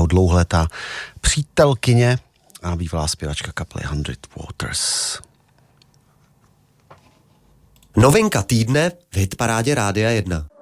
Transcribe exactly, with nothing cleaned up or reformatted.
jeho dlouholetá přítelkyně a bývalá zpěvačka kapely Hundred Waters. Novinka týdne v hitparádě Rádia jedna.